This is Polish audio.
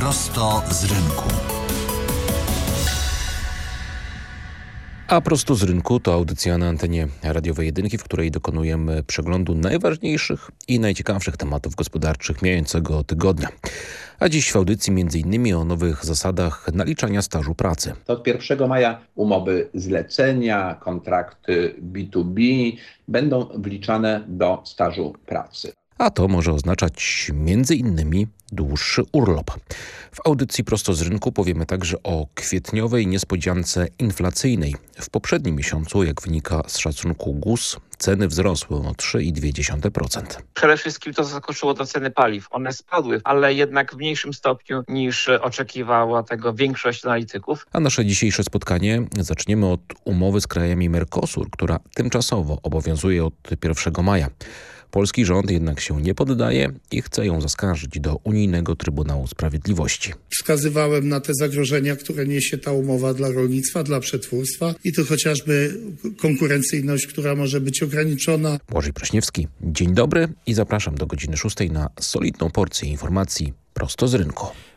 Prosto z rynku. A prosto z rynku to audycja na antenie radiowej Jedynki, w której dokonujemy przeglądu najważniejszych i najciekawszych tematów gospodarczych mijającego tygodnia. A dziś w audycji m.in. o nowych zasadach naliczania stażu pracy. Od 1 maja umowy zlecenia, kontrakty B2B będą wliczane do stażu pracy. A to może oznaczać m.in. dłuższy urlop. W audycji prosto z rynku powiemy także o kwietniowej niespodziance inflacyjnej. W poprzednim miesiącu, jak wynika z szacunku GUS, ceny wzrosły o 3,2%. Przede wszystkim to zaskoczyło do ceny paliw. One spadły, ale jednak w mniejszym stopniu niż oczekiwała tego większość analityków. A nasze dzisiejsze spotkanie zaczniemy od umowy z krajami Mercosur, która tymczasowo obowiązuje od 1 maja. Polski rząd jednak się nie poddaje i chce ją zaskarżyć do Unijnego Trybunału Sprawiedliwości. Wskazywałem na te zagrożenia, które niesie ta umowa dla rolnictwa, dla przetwórstwa i to chociażby konkurencyjność, która może być ograniczona. Błażej Prośniewski, dzień dobry i zapraszam do godziny 6 na solidną porcję informacji prosto z rynku.